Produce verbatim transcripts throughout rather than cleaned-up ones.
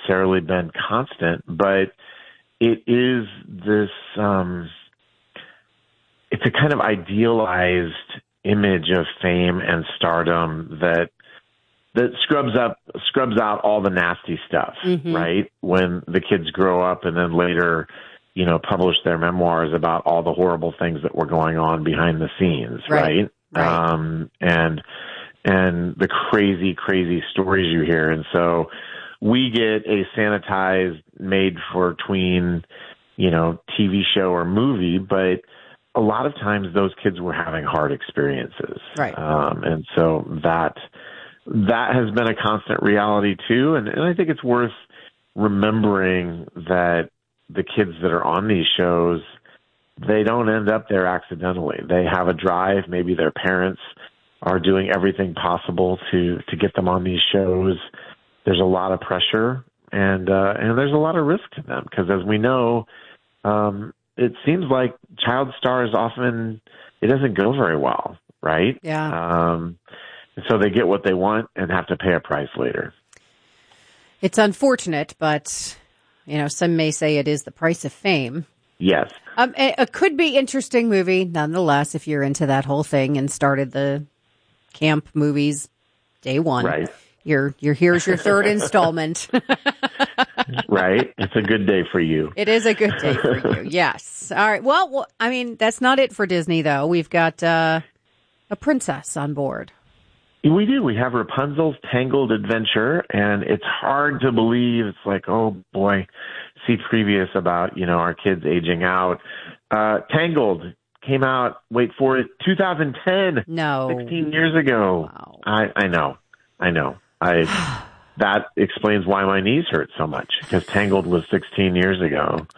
necessarily been constant, but it is this, um, it's a kind of idealized image of fame and stardom that that scrubs up scrubs out all the nasty stuff, mm-hmm. right? When the kids grow up and then later, you know, publish their memoirs about all the horrible things that were going on behind the scenes, right? Right. right. Um, and and the crazy, crazy stories you hear. And so we get a sanitized, made for tween, you know, T V show or movie, but a lot of times those kids were having hard experiences. Right. Um, and so that, that has been a constant reality too. And, and I think it's worth remembering that the kids that are on these shows, they don't end up there accidentally. They have a drive. Maybe their parents are doing everything possible to, to get them on these shows. There's a lot of pressure and, uh, and there's a lot of risk to them because as we know, um, it seems like child stars often, it doesn't go very well, right? Yeah. Um, so they get what they want and have to pay a price later. It's unfortunate, but, you know, some may say it is the price of fame. Yes. Um, it, it could be interesting movie, nonetheless, if you're into that whole thing and started the camp movies day one. Right. You're, you're, here's your third installment. Right. It's a good day for you. It is a good day for you. Yes. All right. Well, well, I mean, that's not it for Disney, though. We've got uh, a princess on board. We do. We have Rapunzel's Tangled Adventure, and it's hard to believe. It's like, oh, boy, see previous about, you know, our kids aging out. Uh, Tangled came out, wait for it, two thousand ten. No. sixteen years ago. Wow. I, I know. I know. I... That explains why my knees hurt so much, because Tangled was sixteen years ago.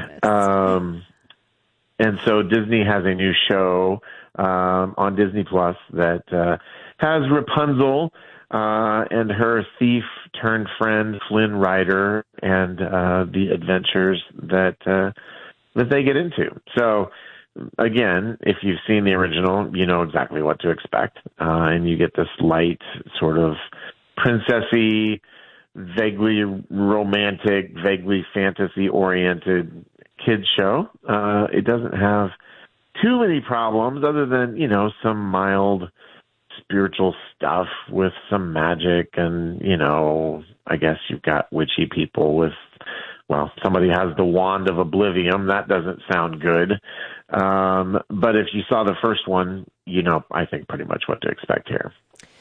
Um, and so Disney has a new show um, on Disney Plus that uh, has Rapunzel uh, and her thief-turned-friend Flynn Rider and uh, the adventures that uh, that they get into. So, again, if you've seen the original, you know exactly what to expect, uh, and you get this light sort of princessy, vaguely romantic, vaguely fantasy-oriented kids show. Uh, it doesn't have too many problems other than, you know, some mild spiritual stuff with some magic and, you know, I guess you've got witchy people with, well, somebody has the wand of oblivion. That doesn't sound good. Um, but if you saw the first one, you know, I think pretty much what to expect here.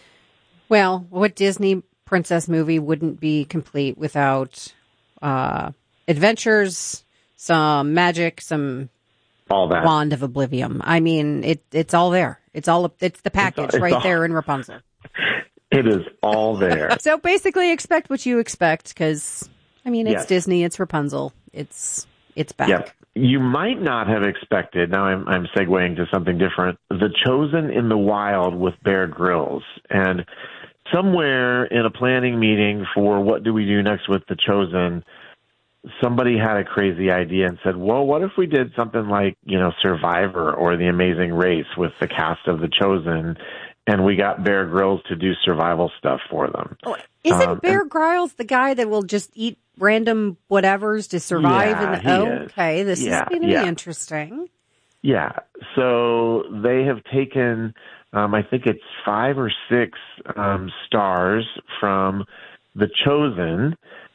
Well, what Disney princess movie wouldn't be complete without uh, adventures, some magic, some all that wand of oblivion? I mean, it it's all there. It's all it's the package it's, it's right all, there in Rapunzel. It is all there. So basically, expect what you expect because I mean, it's yes. Disney, it's Rapunzel, it's it's back. Yep. You might not have expected, now I'm, I'm segueing to something different, The Chosen in the Wild with Bear Grylls. And somewhere in a planning meeting for what do we do next with The Chosen, somebody had a crazy idea and said, well, what if we did something like, you know, Survivor or The Amazing Race with the cast of The Chosen, and we got Bear Grylls to do survival stuff for them. Oh, isn't um, Bear and, Grylls the guy that will just eat random whatevers to survive? Yeah, in the, oh, is. okay. This yeah, is going to yeah. be interesting. Yeah. So they have taken, um, I think it's five or six um, stars from The Chosen,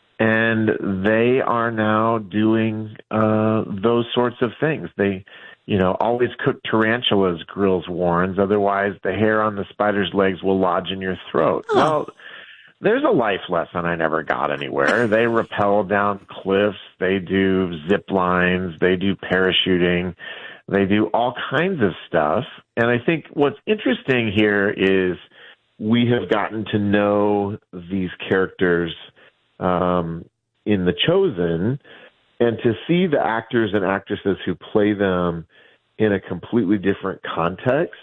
and they are now doing uh, those sorts of things. They, you know, always cook tarantulas, Grylls warns, otherwise the hair on the spider's legs will lodge in your throat. Oh. Well, there's a life lesson I never got anywhere. They rappel down cliffs, they do zip lines, they do parachuting, they do all kinds of stuff. And I think what's interesting here is we have gotten to know these characters um, in The Chosen, and to see the actors and actresses who play them in a completely different context,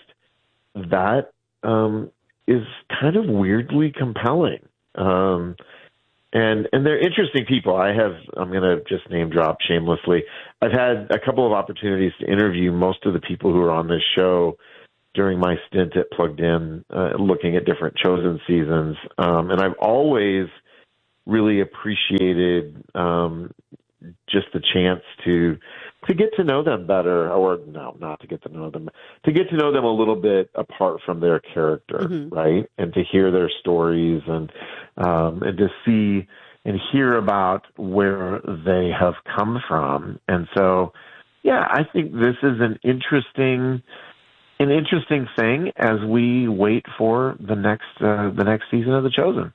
that um, is kind of weirdly compelling. Um, and and they're interesting people. I have, I'm going to just name drop shamelessly. I've had a couple of opportunities to interview most of the people who are on this show during my stint at Plugged In, uh, looking at different Chosen seasons. Um, and I've always really appreciated um, just the chance to to get to know them better, or no, not to get to know them, to get to know them a little bit apart from their character, mm-hmm. right? And to hear their stories and um, and to see and hear about where they have come from. And so, yeah, I think this is an interesting an interesting thing as we wait for the next uh, the next season of The Chosen.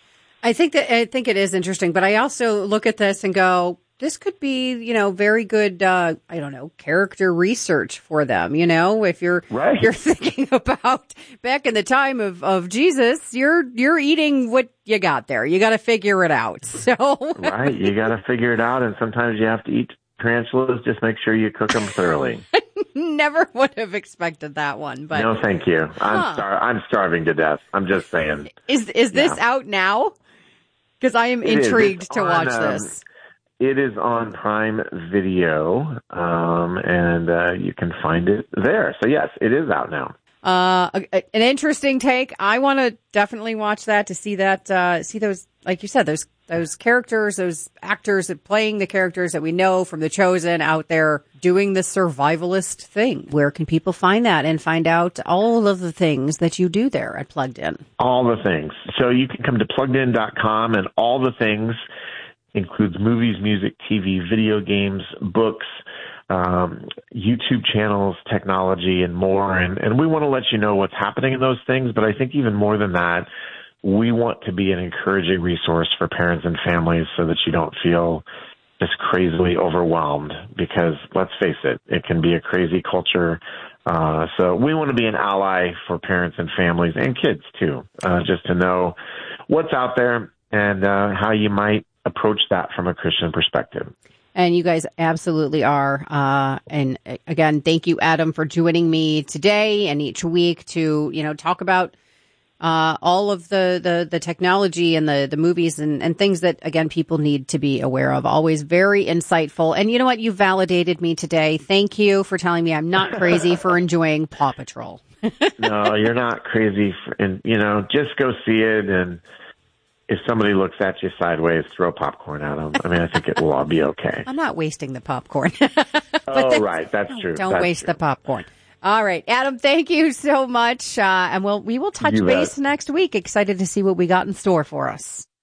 I think that I think it is interesting, but I also look at this and go, this could be, you know, very good, uh, I don't know, character research for them. You know, if you're right. you're thinking about back in the time of, of Jesus, you're you're eating what you got there. You got to figure it out. So right, you got to figure it out, and sometimes you have to eat tarantulas. Just make sure you cook them thoroughly. Never would have expected that one, but no, thank you. I'm huh. star- I'm starving to death. I'm just saying. Is is this yeah. out now? Because I am it intrigued to on, watch um, this. It is on Prime Video, um, and uh, you can find it there. So, yes, it is out now. Uh, an interesting take. I want to definitely watch that to see that, uh, see those, like you said, those those characters, those actors that playing the characters that we know from The Chosen out there doing the survivalist thing. Where can people find that and find out all of the things that you do there at Plugged In? All the things. So you can come to plugged in dot com, and all the things includes movies, music, T V, video games, books, um, YouTube channels, technology, and more. And, and we want to let you know what's happening in those things. But I think even more than that, we want to be an encouraging resource for parents and families so that you don't feel just crazily overwhelmed. Because let's face it, it can be a crazy culture. Uh, so we want to be an ally for parents and families and kids too, uh, just to know what's out there and uh, how you might approach that from a Christian perspective. And you guys absolutely are. Uh, and again, thank you, Adam, for joining me today and each week to, you know, talk about uh, all of the, the, the technology and the, the movies and, and things that, again, people need to be aware of. Always very insightful. And you know what? You validated me today. Thank you for telling me I'm not crazy for enjoying Paw Patrol. No, you're not crazy. For, and, you know, just go see it, and if somebody looks at you sideways, throw popcorn at them. I mean, I think it will all be okay. I'm not wasting the popcorn. Oh, then, right. That's no, true. Don't That's waste true. the popcorn. All right. Adam, thank you so much. Uh, and we'll, we will touch You base bet. next week. Excited to see what we got in store for us.